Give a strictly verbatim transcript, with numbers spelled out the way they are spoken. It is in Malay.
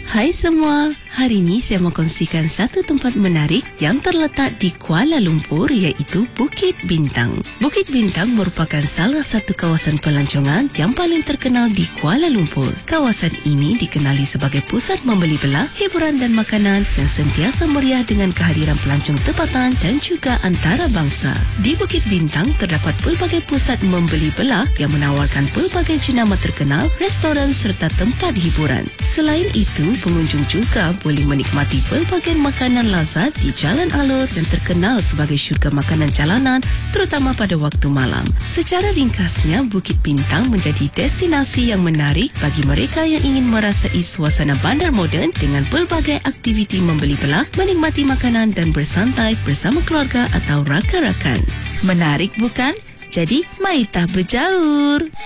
Hai semua, hari ini saya mau kongsikan satu tempat menarik yang terletak di Kuala Lumpur, iaitu Bukit Bintang. Bukit Bintang merupakan salah satu kawasan pelancongan yang paling terkenal di Kuala Lumpur. Kawasan ini dikenali sebagai pusat membeli belah, hiburan dan makanan yang sentiasa meriah dengan kehadiran pelancong tempatan dan juga antarabangsa. Di Bukit Bintang terdapat pelbagai pusat membeli belah yang menawarkan pelbagai jenama terkenal, restoran serta tempat hiburan. Selain itu, pengunjung juga boleh menikmati pelbagai makanan lazat di Jalan Alor yang terkenal sebagai syurga makanan jalanan, terutama pada waktu malam. Secara ringkasnya, Bukit Bintang menjadi destinasi yang menarik bagi mereka yang ingin merasai suasana bandar moden dengan pelbagai aktiviti membeli belah, menikmati makanan dan bersantai bersama keluarga atau rakan-rakan. Menarik bukan? Jadi, mari kita berjaur!